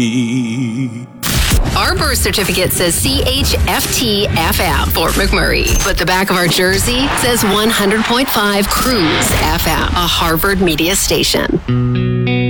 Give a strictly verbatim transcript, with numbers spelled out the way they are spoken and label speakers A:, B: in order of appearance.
A: Our birth certificate says C H F T F M, Fort McMurray. But the back of our jersey says one hundred point five Cruise F M, a Harvard media station.